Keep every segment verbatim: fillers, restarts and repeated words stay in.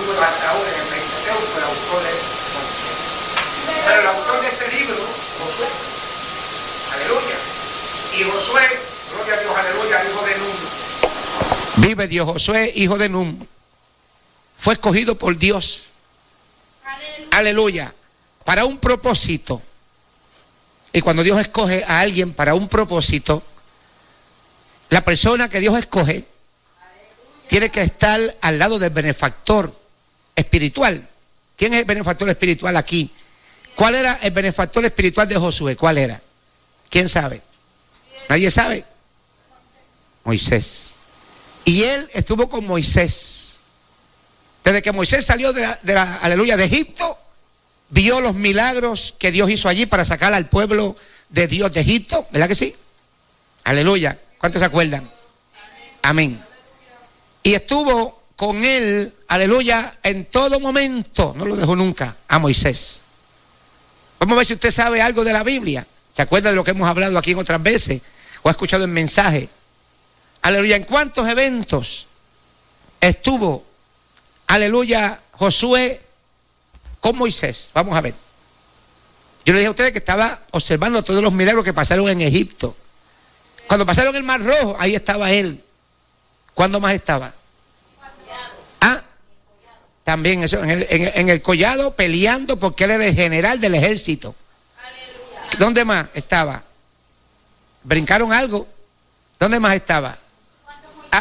estuvo hasta ahora en el Pentateuco, el autor es Moisés. Pero el autor de este libro, Josué, aleluya. Y Josué, gloria a Dios, aleluya, hijo de Nun. Vive Dios, Josué, hijo de Nun. Fue escogido por Dios. Aleluya. Aleluya. Para un propósito. Y cuando Dios escoge a alguien para un propósito, la persona que Dios escoge tiene que estar al lado del benefactor espiritual. ¿Quién es el benefactor espiritual aquí? ¿Cuál era el benefactor espiritual de Josué? ¿Cuál era? ¿Quién sabe? ¿Nadie sabe? Moisés. Y él estuvo con Moisés. Desde que Moisés salió de la, de la aleluya, de Egipto, vio los milagros que Dios hizo allí para sacar al pueblo de Dios de Egipto. ¿Verdad que sí? Aleluya. ¿Cuántos se acuerdan? Amén. Y estuvo con él, aleluya, en todo momento. No lo dejó nunca a Moisés. Vamos a ver si usted sabe algo de la Biblia. ¿Se acuerda de lo que hemos hablado aquí en otras veces? ¿O ha escuchado el mensaje? Aleluya. ¿En cuántos eventos estuvo, aleluya, Josué con Moisés? Vamos a ver. Yo le dije a ustedes que estaba observando todos los milagros que pasaron en Egipto. Cuando pasaron el Mar Rojo, ahí estaba él. ¿Cuándo más estaba? Ah, también eso, en el, en, en el collado peleando porque él era el general del ejército. ¿Dónde más estaba? ¿Brincaron algo? ¿Dónde más estaba? Ah,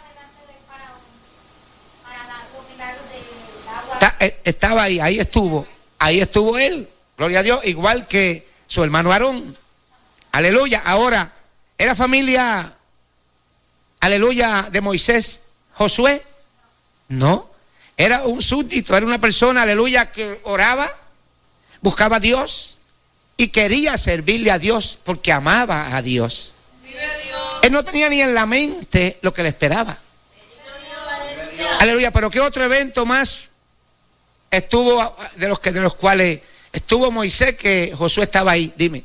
estaba ahí, ahí estuvo. Ahí estuvo él, gloria a Dios, igual que su hermano Aarón. Aleluya. Ahora, ¿era familia, aleluya, de Moisés, Josué? No. Era un súbdito, era una persona, aleluya, que oraba, buscaba a Dios y quería servirle a Dios porque amaba a Dios. Él no tenía ni en la mente lo que le esperaba. Aleluya. Pero ¿qué otro evento más estuvo de los que de los cuales estuvo Moisés que Josué estaba ahí? Dime.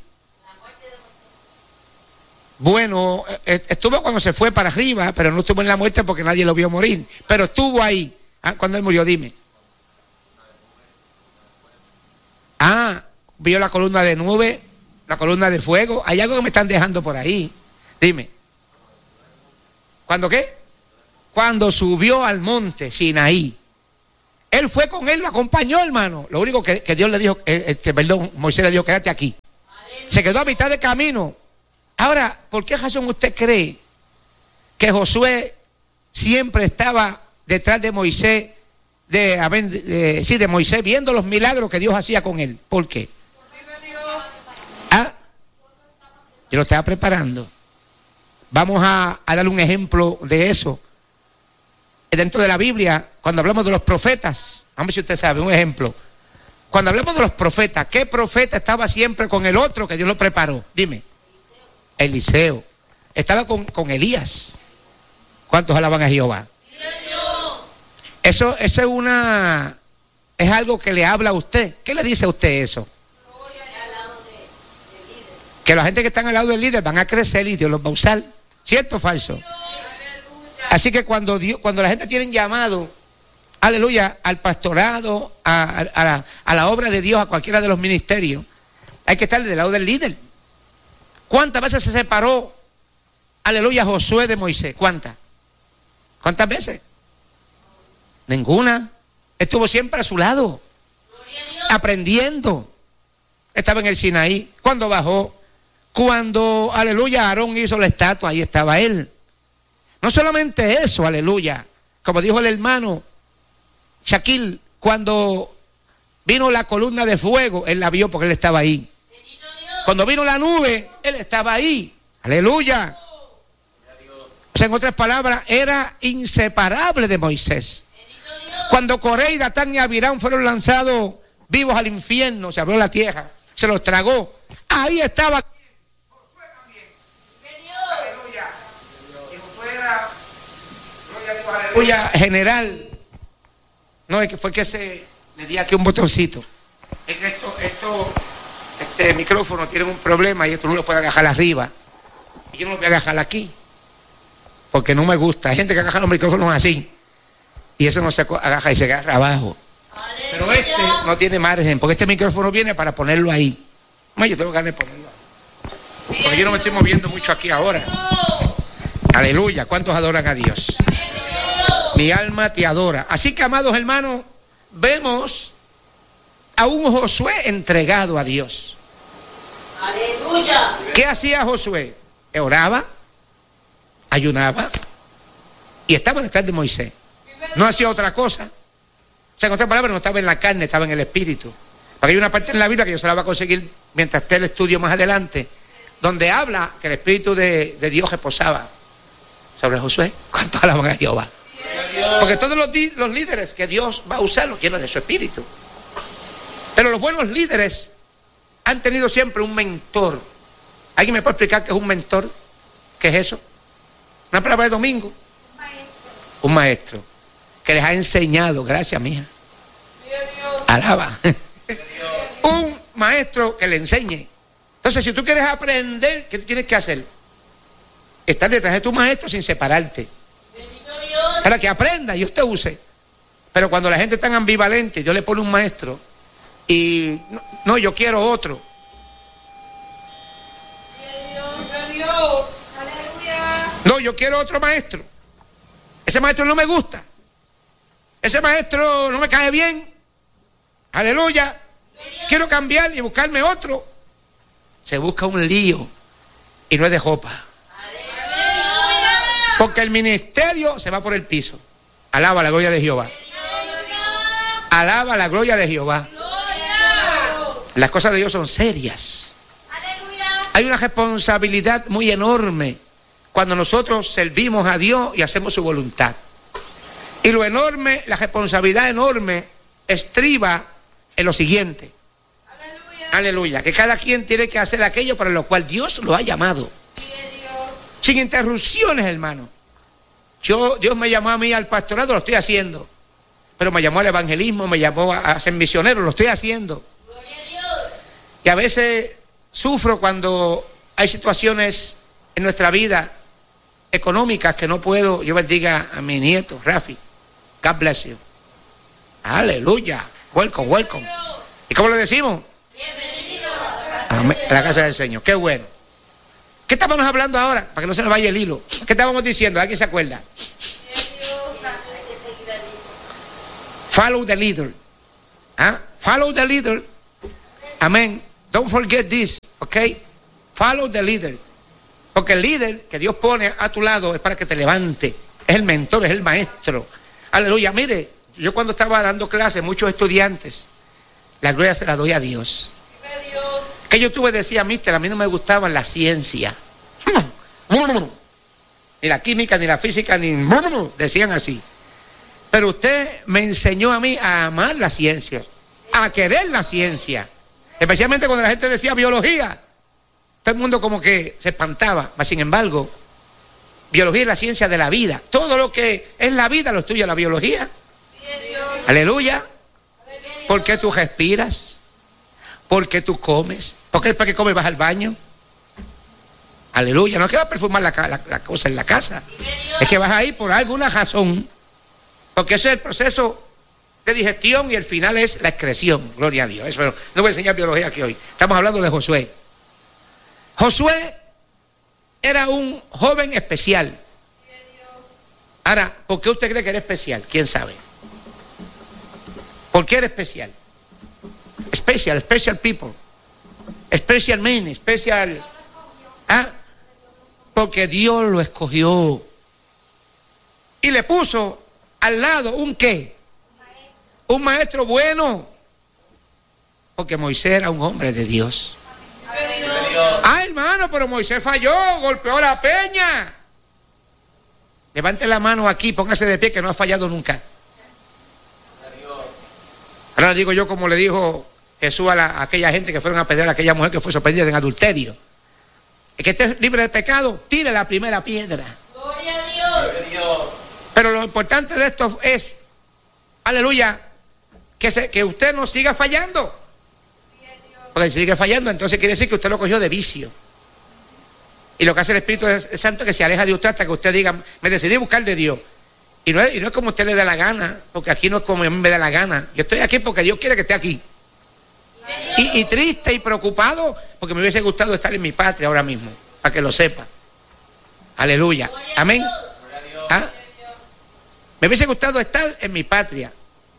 Bueno, estuvo cuando se fue para arriba, pero no estuvo en la muerte porque nadie lo vio morir. Pero estuvo ahí. ¿Ah? Cuando él murió, dime. Ah, vio la columna de nube, la columna de fuego. Hay algo que me están dejando por ahí. Dime. ¿Cuándo qué? Cuando subió al monte Sinaí. Él fue con él, lo acompañó, hermano. Lo único que, que Dios le dijo, eh, este, perdón, Moisés le dijo, quédate aquí. Se quedó a mitad de camino. Ahora, ¿por qué razón usted cree que Josué siempre estaba detrás de Moisés, de, de, de, sí, de Moisés, viendo los milagros que Dios hacía con él? ¿Por qué? Ah, yo lo estaba preparando. Vamos a, a darle un ejemplo de eso. Dentro de la Biblia, cuando hablamos de los profetas, vamos a ver si usted sabe, un ejemplo. Cuando hablamos de los profetas, ¿qué profeta estaba siempre con el otro que Dios lo preparó? Dime. Eliseo. Estaba con, con Elías. ¿Cuántos alaban a Jehová? Eso, eso es una, es algo que le habla a usted. ¿Qué le dice a usted eso? Que la gente que está al lado del líder van a crecer y Dios los va a usar. ¿Cierto o falso? Así que cuando Dios, cuando la gente tiene llamado, aleluya, al pastorado, a, a, a, la, a la obra de Dios, a cualquiera de los ministerios, hay que estar del lado del líder. ¿Cuántas veces se separó, aleluya, Josué de Moisés? ¿Cuántas? ¿Cuántas veces? Ninguna. Estuvo siempre a su lado, aprendiendo. Estaba en el Sinaí. Cuando bajó, cuando, aleluya, Aarón hizo la estatua, ahí estaba él. No solamente eso, aleluya, como dijo el hermano Shaquille, cuando vino la columna de fuego, él la vio porque él estaba ahí. Cuando vino la nube, él estaba ahí. Aleluya. O sea, en otras palabras, era inseparable de Moisés. Cuando Coré y Datán y Abirán fueron lanzados vivos al infierno, se abrió la tierra, se los tragó. Ahí estaba Josué también. Aleluya. Y Josué era, aleluya, general. No, es que fue que se le di aquí un botoncito. Es que esto, esto, este micrófono tiene un problema y esto no lo puede agajar arriba. Y yo no lo voy a agajar aquí, porque no me gusta. Hay gente que agaja los micrófonos así. Y eso no se agaja y se agarra abajo. Pero este no tiene margen, porque este micrófono viene para ponerlo ahí. No, yo tengo ganas de ponerlo ahí. Porque yo no me estoy moviendo mucho aquí ahora. Aleluya. ¿Cuántos adoran a Dios? Mi alma te adora. Así que, amados hermanos, vemos a un Josué entregado a Dios. Aleluya. ¿Qué hacía Josué? Oraba, ayunaba y estaba detrás de Moisés. No hacía otra cosa. O sea, en otras palabras, no estaba en la carne, estaba en el espíritu. Porque hay una parte en la Biblia que yo se la voy a conseguir mientras esté el estudio más adelante, donde habla que el espíritu de, de Dios reposaba sobre Josué. ¿Cuántos alaban a Jehová? Porque todos los, los líderes que Dios va a usar los llenan de su espíritu. Pero los buenos líderes han tenido siempre un mentor. ¿Alguien me puede explicar qué es un mentor? ¿Qué es eso? Una palabra de domingo. Un maestro. Un maestro que les ha enseñado. Gracias, mija. Alaba. Un maestro que le enseñe. Entonces, si tú quieres aprender, ¿qué tienes que hacer? Estar detrás de tu maestro sin separarte. Para que aprenda y usted use. Pero cuando la gente es tan ambivalente, Dios le pone un maestro y no, no yo quiero otro. No, yo quiero otro maestro. Ese maestro no me gusta. Ese maestro no me cae bien. Aleluya. Quiero cambiar y buscarme otro. Se busca un lío y no es de jopa. Porque el ministerio se va por el piso. Alaba la gloria de Jehová. Alaba la gloria de Jehová. Las cosas de Dios son serias. Hay una responsabilidad muy enorme cuando nosotros servimos a Dios y hacemos su voluntad. Y lo enorme, la responsabilidad enorme, estriba en lo siguiente. Aleluya. Aleluya. Que cada quien tiene que hacer aquello para lo cual Dios lo ha llamado. Sin interrupciones, hermano. Yo, Dios me llamó a mí al pastorado, lo estoy haciendo. Pero me llamó al evangelismo, me llamó a, a ser misionero, lo estoy haciendo. Y a veces sufro cuando hay situaciones en nuestra vida económicas que no puedo. Yo bendiga a mi nieto, Rafi. God bless you. Aleluya. Welcome, welcome. ¿Y cómo le decimos? Bienvenido a la casa del Señor. Qué bueno. ¿Qué estábamos hablando ahora? Para que no se me vaya el hilo. ¿Qué estábamos diciendo? ¿Alguien se acuerda? Follow the leader. ¿Ah? Follow the leader. Amén. Don't forget this, ¿ok? Follow the leader. Porque el líder que Dios pone a tu lado es para que te levante. Es el mentor, es el maestro. Aleluya. Mire, yo cuando estaba dando clases, muchos estudiantes, la gloria se la doy a Dios. Que yo tuve, decía, mister, a mí no me gustaba la ciencia. Ni la química, ni la física, ni... decían así. Pero usted me enseñó a mí a amar la ciencia, a querer la ciencia. Especialmente cuando la gente decía biología. Todo el mundo como que se espantaba. Mas, sin embargo, biología es la ciencia de la vida. Todo lo que es la vida lo estudia la biología. Aleluya. ¿Por qué tú respiras? ¿Por qué tú comes? ¿Por qué después que comes vas al baño? Aleluya. No es que vas a perfumar la, la, la cosa en la casa. Es que vas ahí por alguna razón. Porque ese es el proceso de digestión y el final es la excreción. Gloria a Dios. Eso, no voy a enseñar biología aquí hoy. Estamos hablando de Josué. Josué era un joven especial. Ahora, ¿por qué usted cree que era especial? ¿Quién sabe? ¿Por qué era especial? Special, special people. Special men, special. ¿Ah? Porque Dios lo escogió. Y le puso al lado un qué. Un maestro bueno. Porque Moisés era un hombre de Dios. Ah, hermano, pero Moisés falló, golpeó la peña. Levante la mano aquí, póngase de pie que no ha fallado nunca. Ahora le digo yo como le dijo Jesús a, la, a aquella gente que fueron a pedir a aquella mujer que fue sorprendida en adulterio. El que esté libre de pecado, tire la primera piedra. Gloria a Dios. Pero lo importante de esto es, aleluya, que, se, que usted no siga fallando. Porque si sigue fallando, entonces quiere decir que usted lo cogió de vicio. Y lo que hace el Espíritu Santo es que se aleja de usted hasta que usted diga, me decidí buscar de Dios. Y no, es, y no es como a usted le da la gana, porque aquí no es como a mí me da la gana. Yo estoy aquí porque Dios quiere que esté aquí. Y, y triste y preocupado porque me hubiese gustado estar en mi patria ahora mismo, para que lo sepa. Aleluya. Amén. ¿Ah? Me hubiese gustado estar en mi patria.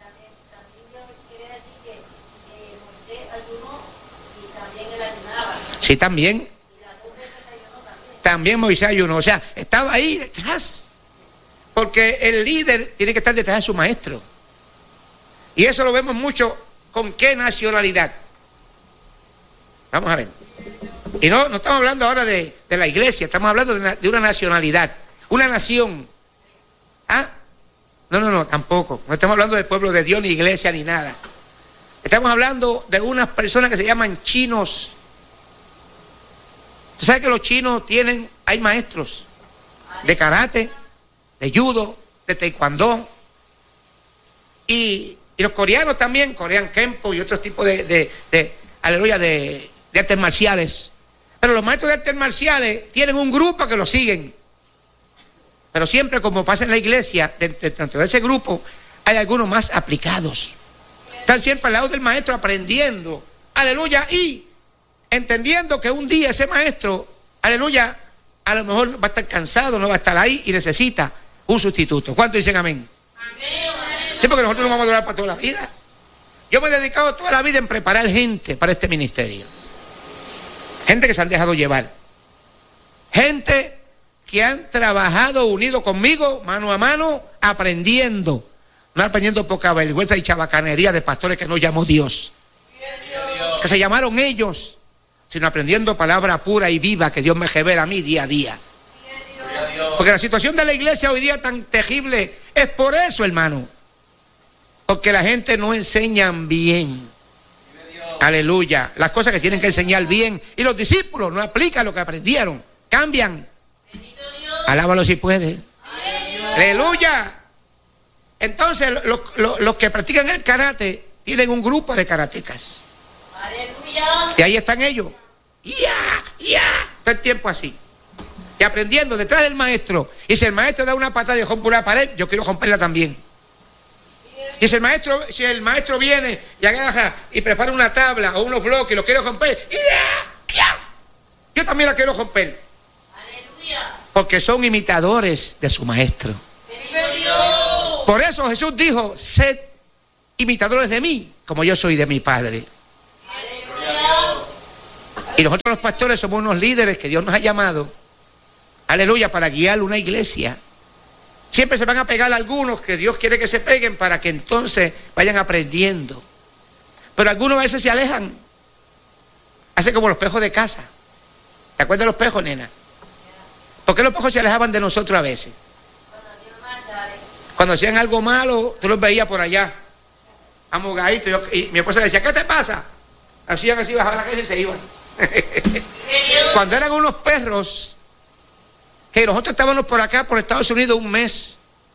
Sí, también. También Moisés ayunó. O sea, estaba ahí detrás. Porque el líder tiene que estar detrás de su maestro. Y eso lo vemos mucho. ¿Con qué nacionalidad? Vamos a ver. Y no, no estamos hablando ahora de, de la iglesia, estamos hablando de una, de una nacionalidad, una nación. ¿Ah? No, no, no, tampoco. No estamos hablando del pueblo de Dios, ni iglesia, ni nada. Estamos hablando de unas personas que se llaman chinos. ¿Tú sabes que los chinos tienen, hay maestros de karate, de judo, de taekwondo? Y, y los coreanos también, corean kenpo y otros tipos de, de, de aleluya, de, de artes marciales. Pero los maestros de artes marciales tienen un grupo que los siguen. Pero siempre, como pasa en la iglesia, dentro de ese grupo hay algunos más aplicados. Están siempre al lado del maestro aprendiendo, aleluya, y entendiendo que un día ese maestro, aleluya, a lo mejor va a estar cansado, no va a estar ahí y necesita un sustituto. ¿Cuántos dicen amén? Amén. Sí, porque nosotros no vamos a durar para toda la vida. Yo me he dedicado toda la vida en preparar gente para este ministerio. Gente que se han dejado llevar. Gente que han trabajado unido conmigo, mano a mano, aprendiendo. No aprendiendo poca vergüenza y chabacanería de pastores que no llamó Dios. Dios. Que se llamaron ellos, sino aprendiendo palabra pura y viva que Dios me revela a mí día a día. Dios. Porque la situación de la iglesia hoy día tan terrible es por eso, hermano. Porque la gente no enseña bien. Aleluya. Las cosas que tienen que enseñar bien. Y los discípulos no aplican lo que aprendieron. Cambian. Alábalo si puede. Aleluya. Entonces los, los, los que practican el karate tienen un grupo de karatecas. Aleluya. Y ahí están ellos. Ya, ya. Todo el tiempo así. Y aprendiendo detrás del maestro. Y si el maestro da una patada y rompe una pared, yo quiero romperla también. Y si el maestro, si el maestro viene y agarra y prepara una tabla o unos bloques y lo quiere romper, ¡ya! ¡ya! Yo también la quiero romper. ¡Aleluya! Porque son imitadores de su maestro. ¡Dios! Por eso Jesús dijo, sed imitadores de mí, como yo soy de mi Padre. ¡Aleluya! Y nosotros los pastores somos unos líderes que Dios nos ha llamado, aleluya, para guiar una iglesia. Siempre se van a pegar algunos que Dios quiere que se peguen para que entonces vayan aprendiendo. Pero algunos a veces se alejan. Hace como los pejos de casa. ¿Te acuerdas de los pejos, nena? ¿Por qué los pejos se alejaban de nosotros a veces? Cuando hacían algo malo, tú los veías por allá, amogaditos. Y mi esposa le decía, ¿qué te pasa? Hacían así, bajaban la cabeza y se iban. Cuando eran unos perros, que nosotros estábamos por acá, por Estados Unidos, un mes,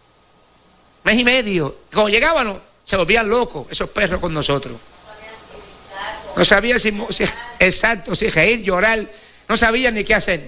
mes y medio. Y cuando llegábamos, se volvían locos esos perros con nosotros. No sabían si, si exacto, si reír, llorar, no sabían ni qué hacer.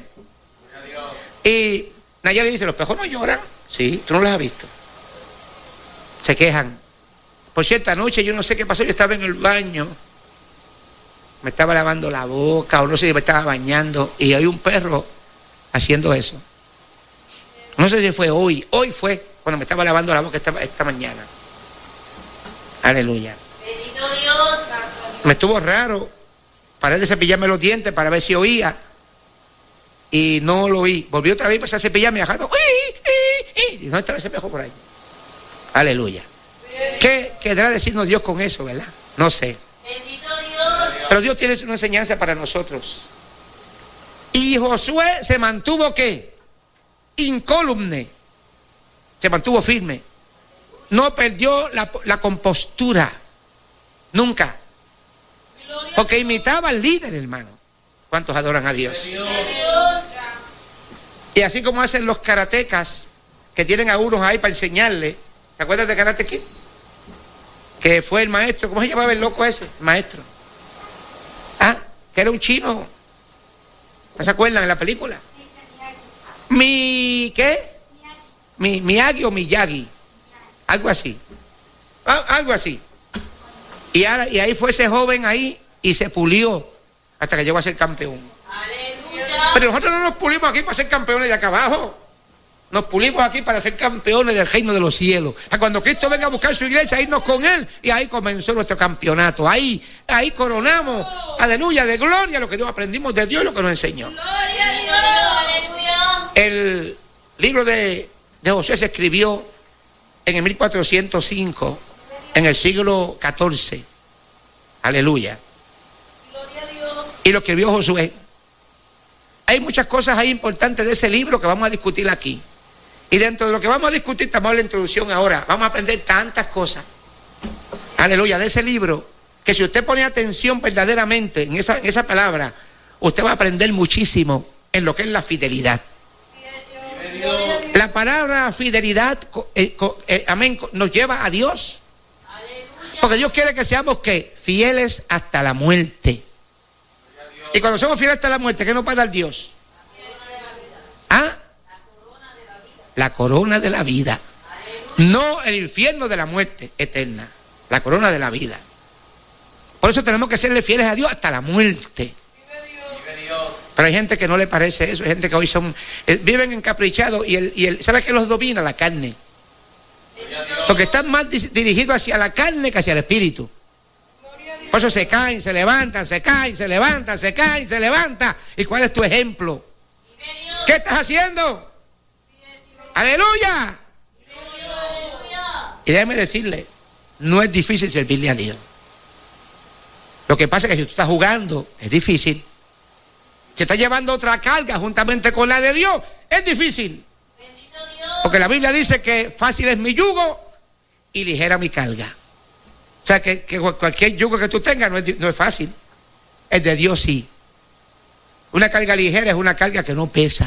Y Nayeli dice, ¿los perros no lloran? Sí, tú no los has visto. Se quejan. Por cierto, anoche yo no sé qué pasó, yo estaba en el baño, me estaba lavando la boca, o no sé si me estaba bañando, y hay un perro haciendo eso. No sé si fue hoy, hoy fue cuando me estaba lavando la boca esta, esta mañana. Aleluya. Bendito Dios. Me estuvo raro, paré de cepillarme los dientes para ver si oía, y no lo oí. Volví otra vez y empecé a cepillarme, bajando. ¿Y dónde está ese espejo por ahí? Aleluya. ¿Qué querrá decirnos Dios con eso, verdad? No sé. Bendito Dios. Pero Dios tiene una enseñanza para nosotros. Y Josué se mantuvo, ¿qué? Incólume, se mantuvo firme, no perdió la, la compostura, nunca, porque imitaba al líder, hermano. ¿Cuántos adoran a Dios? Y así como hacen los karatecas, que tienen a unos ahí para enseñarle. ¿Te acuerdas de Karate Kid? Que fue el maestro, ¿cómo se llamaba el loco ese? El maestro. Ah, que era un chino. ¿No se acuerdan en la película? Mi, ¿qué? Mi, Miyagi o Miyagi. algo así, algo así. Y, ahora, y ahí fue ese joven ahí y se pulió hasta que llegó a ser campeón. Aleluya. Pero nosotros no nos pulimos aquí para ser campeones de acá abajo. Nos pulimos aquí para ser campeones del reino de los cielos. Cuando Cristo venga a buscar su iglesia, irnos con Él, y ahí comenzó nuestro campeonato. Ahí, ahí coronamos, aleluya, de gloria lo que Dios aprendimos de Dios y lo que nos enseñó. Gloria a Dios. Aleluya. El libro de, de Josué se escribió en el mil cuatrocientos cinco, en el siglo catorce. Aleluya. Gloria a Dios. Y lo escribió Josué. Hay muchas cosas ahí importantes de ese libro que vamos a discutir aquí. Y dentro de lo que vamos a discutir, estamos en la introducción ahora. Vamos a aprender tantas cosas. Aleluya, de ese libro, que si usted pone atención verdaderamente en esa, en esa palabra, usted va a aprender muchísimo en lo que es la fidelidad. La palabra fidelidad, eh, eh, amén, nos lleva a Dios. Porque Dios quiere que seamos, ¿qué? Fieles hasta la muerte. Y cuando somos fieles hasta la muerte, ¿qué nos va a dar Dios? ¿Ah? La corona de la vida. No el infierno de la muerte eterna. La corona de la vida. Por eso tenemos que serle fieles a Dios hasta la muerte. Pero hay gente que no le parece eso. Hay gente que hoy son, eh, viven encaprichados y el, y el, ¿sabe qué los domina? La carne. Porque están más dirigidos hacia la carne que hacia el espíritu. Por eso se caen, se levantan, se caen, se levantan, se caen, se levantan. ¿Y cuál es tu ejemplo? ¿Qué estás haciendo? ¡Aleluya! Y déjeme decirle, no es difícil servirle a Dios. Lo que pasa es que si tú estás jugando, es difícil. Si estás llevando otra carga juntamente con la de Dios, es difícil. Porque la Biblia dice que fácil es mi yugo y ligera mi carga. O sea, que, que cualquier yugo que tú tengas no es, no es fácil. El de Dios sí. Una carga ligera es una carga que no pesa.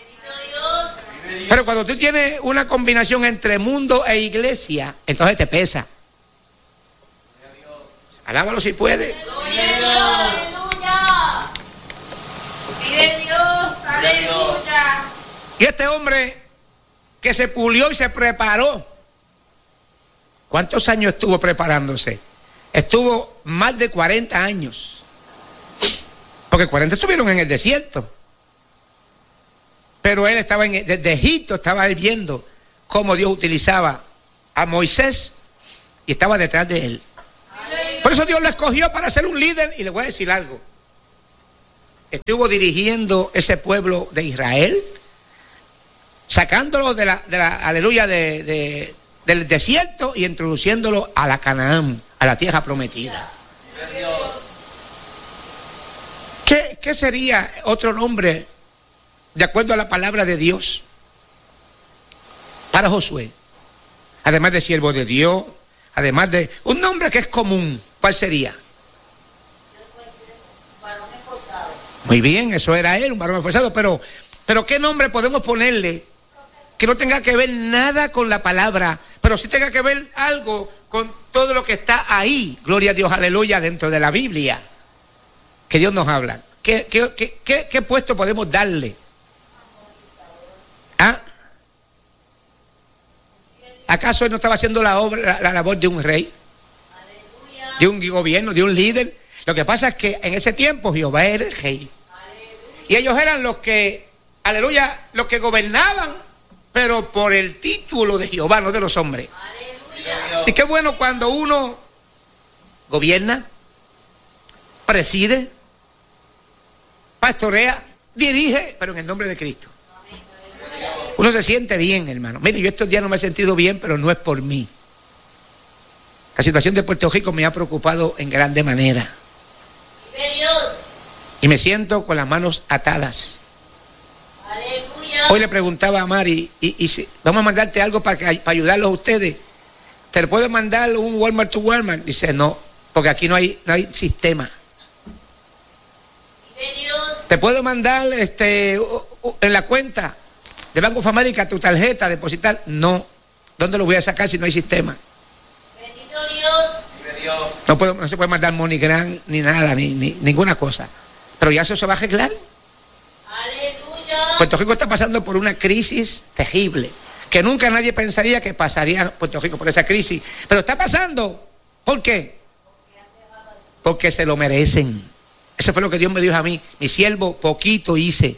Pero cuando tú tienes una combinación entre mundo e iglesia, entonces te pesa. Alábalo si puede. Aleluya. Vive Dios. Aleluya. Y este hombre que se pulió y se preparó, ¿cuántos años estuvo preparándose? Estuvo más de cuarenta años. Porque cuarenta estuvieron en el desierto. Pero él estaba en, desde Egipto estaba él viendo cómo Dios utilizaba a Moisés y estaba detrás de él. Por eso Dios lo escogió para ser un líder. Y le voy a decir algo. Estuvo dirigiendo ese pueblo de Israel, sacándolo de la, de la aleluya, de, de, del desierto y introduciéndolo a la Canaán, a la tierra prometida. ¿Qué, qué sería otro nombre de acuerdo a la palabra de Dios para Josué? Además de siervo de Dios, además de un nombre que es común, ¿cuál sería? Muy bien, eso era él, un varón esforzado, pero, pero ¿qué nombre podemos ponerle que no tenga que ver nada con la palabra, pero sí tenga que ver algo con todo lo que está ahí? Gloria a Dios, aleluya, dentro de la Biblia, que Dios nos habla. ¿Qué, qué, qué, qué, qué puesto podemos darle? ¿Ah? ¿Acaso él no estaba haciendo la obra, la, la labor de un rey? De un gobierno, de un líder. Lo que pasa es que en ese tiempo Jehová era el rey. Y ellos eran los que, aleluya, los que gobernaban, pero por el título de Jehová, no de los hombres. Aleluya. Y qué bueno cuando uno gobierna, preside, pastorea, dirige, pero en el nombre de Cristo. Uno se siente bien, hermano. Mire, yo estos días no me he sentido bien, pero no es por mí. La situación de Puerto Rico me ha preocupado en grande manera. Y me siento con las manos atadas. Aleluya. Hoy le preguntaba a Mari, y, y si, vamos a mandarte algo para, que, para ayudarlos a ustedes. ¿Te puedo mandar un Walmart to Walmart? Dice, no, porque aquí no hay, no hay sistema. ¿Te puedo mandar este, en la cuenta de Banco of America tu tarjeta, depositar? No. ¿Dónde lo voy a sacar si no hay sistema? Bendito Dios. No, puedo, no se puede mandar MoneyGram ni nada, ni, ni ninguna cosa. Pero ya eso se va a arreglar. Aleluya. Puerto Rico está pasando por una crisis terrible. que nunca nadie pensaría que pasaría Puerto Rico por esa crisis, pero está pasando. ¿Por qué? Porque se lo merecen. Eso fue lo que Dios me dijo a mí. Mi siervo, poquito hice.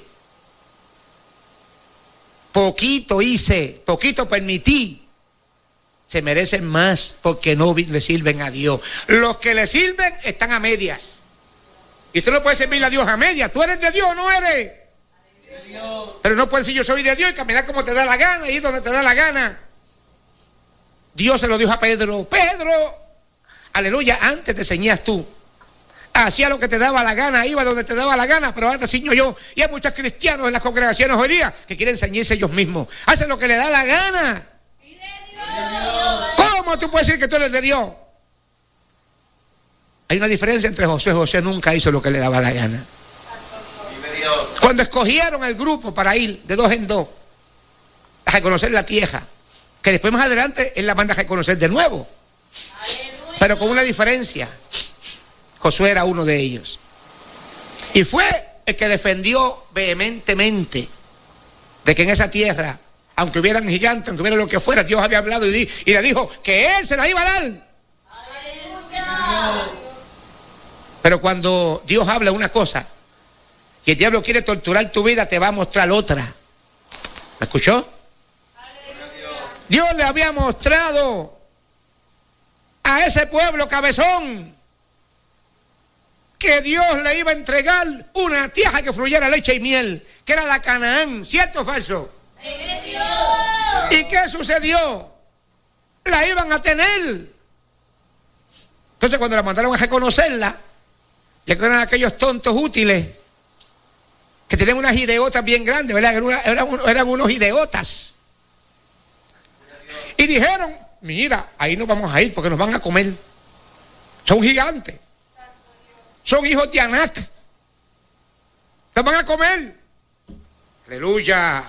Poquito hice, poquito permití. Se merecen más porque no le sirven a Dios. Los que le sirven están a medias. Y tú no puedes servirle a Dios a medias. ¿Tú eres de Dios o no eres? De Dios. Pero no puedes decir yo soy de Dios y caminar como te da la gana, ir donde te da la gana. Dios se lo dijo a Pedro. Pedro, aleluya, antes te ceñías tú. Hacía lo que te daba la gana, iba donde te daba la gana, pero ahora te ciño yo. Y hay muchos cristianos en las congregaciones hoy día que quieren ceñirse ellos mismos. Hacen lo que le da la gana. ¿Cómo tú puedes decir que tú eres de Dios? Hay una diferencia entre Josué. Josué nunca hizo lo que le daba la gana. Cuando escogieron el grupo para ir de dos en dos a reconocer la tierra, que después más adelante él la manda a reconocer de nuevo, pero con una diferencia. Josué era uno de ellos. Y fue el que defendió vehementemente de que en esa tierra, aunque hubieran gigantes, aunque hubiera lo que fuera, Dios había hablado y, di, y le dijo que Él se la iba a dar. ¡Aleluya! Pero cuando Dios habla una cosa y el diablo quiere torturar tu vida, te va a mostrar otra. ¿Me escuchó? ¡Aleluya! Dios le había mostrado a ese pueblo cabezón que Dios le iba a entregar una tierra que fluyera leche y miel, que era la Canaán. ¿Cierto o falso? ¿Y qué sucedió? La iban a tener. Entonces cuando la mandaron a reconocerla, ya que eran aquellos tontos útiles que tenían unas ideotas bien grandes, ¿verdad? Eran, una, eran, eran unos ideotas. Y dijeron, mira, ahí no vamos a ir porque nos van a comer. Son gigantes. Son hijos de Anac. Los van a comer. Aleluya.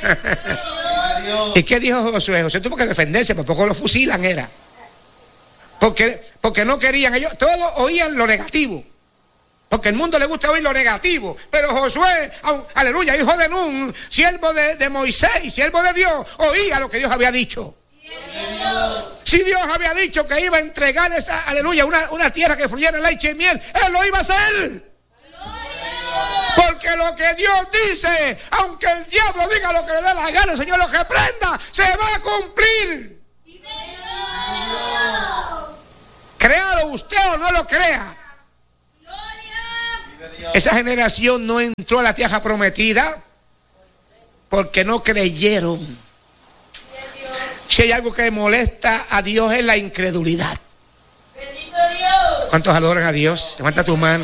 ¿Y qué dijo Josué? Josué tuvo que defenderse, pero poco lo fusilan era. Porque, porque no querían, ellos todos oían lo negativo. Porque el mundo le gusta oír lo negativo. Pero Josué, aleluya, hijo de Nun, siervo de, de Moisés, siervo de Dios, oía lo que Dios había dicho. Si Dios había dicho que iba a entregar esa, aleluya, una, una tierra que fluyera leche y miel, Él lo iba a hacer. Porque lo que Dios dice, aunque el diablo diga lo que le dé la gana, el Señor lo reprenda, se va a cumplir. Créalo usted o no lo crea. Esa generación no entró a la tierra prometida porque no creyeron. Si hay algo que molesta a Dios es la incredulidad. Bendito Dios. ¿Cuántos adoran a Dios? Levanta tu mano.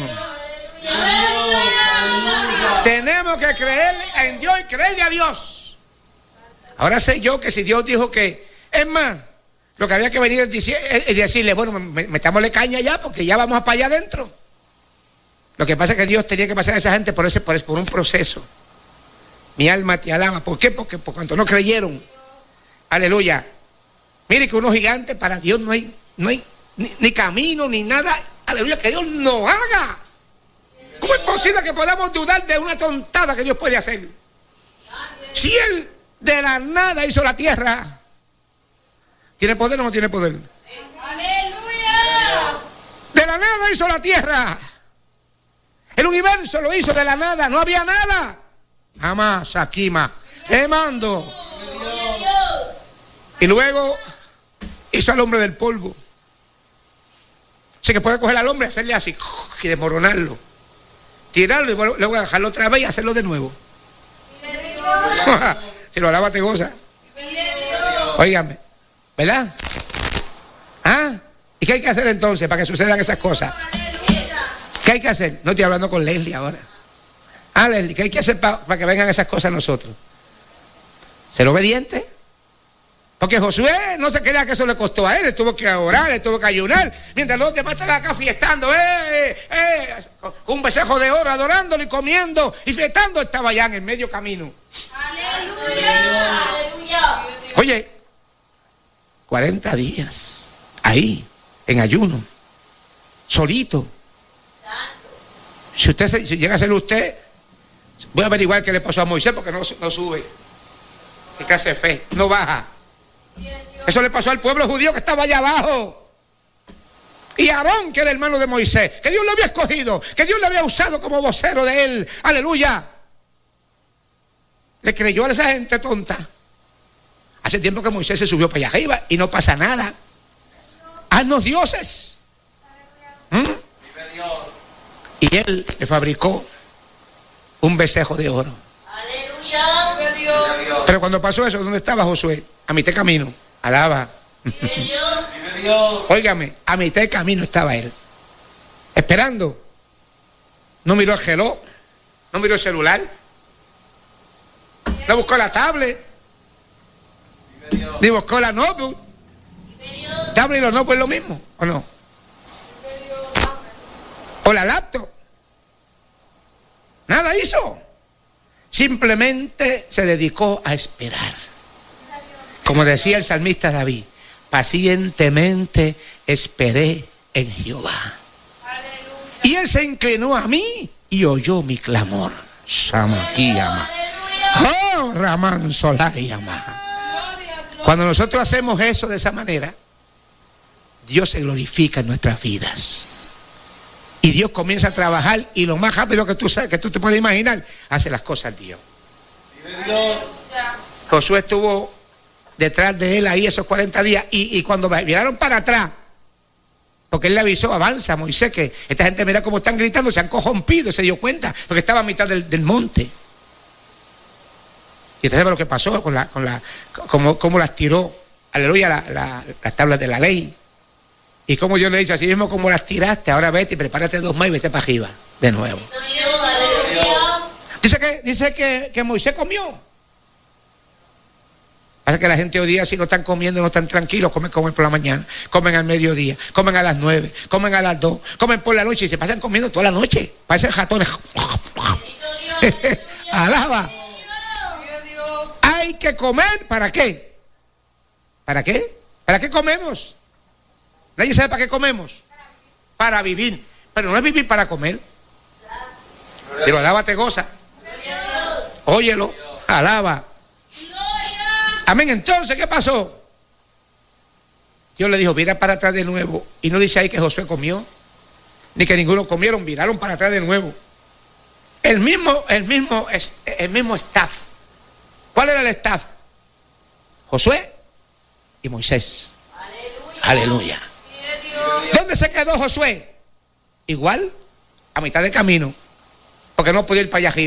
Tenemos que creerle en Dios y creerle a Dios. Ahora sé yo que si Dios dijo que, es más, lo que había que venir es decirle, bueno, metámosle caña ya porque ya vamos para allá adentro. Lo que pasa es que Dios tenía que pasar a esa gente por ese por, por un proceso. Mi alma te alaba. ¿Por qué? Porque por cuanto no creyeron. Aleluya. Mire que unos gigantes para Dios no hay, no hay ni, ni camino ni nada. Aleluya, que Dios no haga. ¿Cómo es posible que podamos dudar de una tontada que Dios puede hacer? Si Él de la nada hizo la tierra, ¿tiene poder o no tiene poder? ¡Aleluya! De la nada hizo la tierra. El universo lo hizo de la nada, no había nada. Jamás, aquí más. Te mando. Y luego hizo al hombre del polvo. Así que puede coger al hombre y hacerle así y desmoronarlo. Tirarlo y luego dejarlo otra vez y hacerlo de nuevo. Si lo alaba te goza. Óigame, ¿verdad? ¿Ah? ¿Y qué hay que hacer entonces para que sucedan esas cosas? ¿Qué hay que hacer? No estoy hablando con Leslie ahora. Ah, Leslie, ¿qué hay que hacer para pa que vengan esas cosas a nosotros? ¿Ser obediente? Porque Josué no se creía que eso le costó a él, él tuvo que orar, él tuvo que ayunar, mientras los demás estaban acá fiestando, eh, eh, un becerro de oro adorándolo y comiendo y fiestando, estaba allá en el medio camino. ¡Aleluya! Oye, cuarenta días ahí, en ayuno, solito. Si usted se, si llega a ser usted, voy a averiguar qué le pasó a Moisés porque no, no sube. ¿Qué clase de fe? No baja. Eso le pasó al pueblo judío que estaba allá abajo. Y Aarón, que era hermano de Moisés, que Dios lo había escogido, que Dios lo había usado como vocero de él. Aleluya. Le creyó a esa gente tonta. Hace tiempo que Moisés se subió para allá arriba y no pasa nada. Haznos dioses. ¿Mm? Y él le fabricó un becerro de oro. Aleluya. Pero cuando pasó eso, ¿dónde estaba Josué? A mitad de camino. Alaba. Óigame, a mitad de camino estaba él, esperando. No miró el reloj, no miró el celular, no buscó la tablet, ni buscó la notebook. Tablet y los notebook es lo mismo, ¿o no? O la laptop. Nada hizo. Simplemente se dedicó a esperar. Como decía el salmista David, pacientemente esperé en Jehová. Aleluya. Y él se inclinó a mí y oyó mi clamor. Samakiyama. Oh, Ramán Solayama. Cuando nosotros hacemos eso de esa manera, Dios se glorifica en nuestras vidas. Y Dios comienza a trabajar y lo más rápido que tú, que tú te puedes imaginar, hace las cosas Dios. Josué estuvo detrás de él ahí esos cuarenta días y, y cuando miraron para atrás, porque él le avisó, avanza Moisés, que esta gente mira cómo están gritando, se han corrompido, se dio cuenta, porque estaba a mitad del, del monte. Y usted sabe lo que pasó con la, con la, cómo, cómo las tiró, aleluya, la, la, las tablas de la ley. Y como yo le he dicho, así mismo como las tiraste, ahora vete y prepárate dos más y vete para arriba, de nuevo. Dice que, dice que, que Moisés comió. Pasa que la gente hoy día, si no están comiendo, no están tranquilos, comen, comen por la mañana, comen al mediodía, comen a las nueve, comen a las dos, comen por la noche y se pasan comiendo toda la noche. Parecen jatones. Alaba. Hay que comer, ¿para qué? ¿Para qué? ¿Para qué comemos? Nadie sabe para qué comemos. Para vivir. Pero no es vivir para comer. Pero alaba, te goza. Óyelo, alaba. Amén. Entonces, ¿qué pasó? Dios le dijo, mira para atrás de nuevo. Y no dice ahí que Josué comió, ni que ninguno comieron, miraron para atrás de nuevo. El mismo, el mismo, el mismo staff. ¿Cuál era el staff? Josué y Moisés. Aleluya. Aleluya. ¿Dónde se quedó Josué? Igual, a mitad de camino, porque no podía ir para allá arriba.